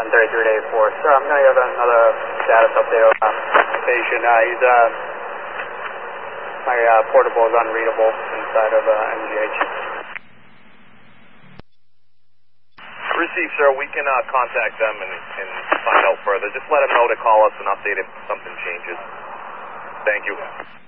3384. Sir, I'm going to give another status update on patient. My portable is unreadable inside of MGH. Received, sir. We can contact them and find out further. Just let them know to call us and update if something changes. Thank you.